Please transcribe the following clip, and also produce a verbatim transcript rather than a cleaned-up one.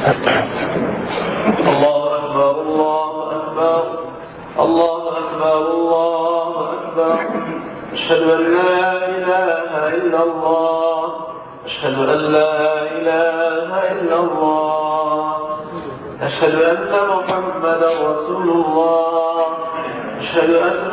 الله أكبر الله أكبر الله أكبر الله أكبر. أشهد أن لا إله إلا الله أشهد أن لا إله إلا الله أشهد أن محمدا رسول الله أشهد أن